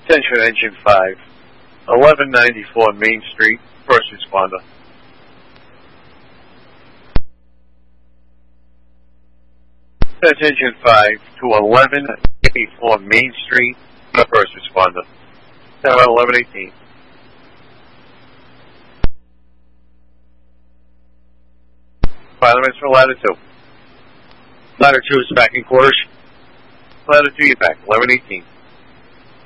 Attention Engine 5, 1194 Main Street, first responder. Attention 5 to 1184 Main Street, first responder. 1118. Fireman's for Ladder 2. Ladder 2 is back in quarters. Ladder 2, you're back, 1118.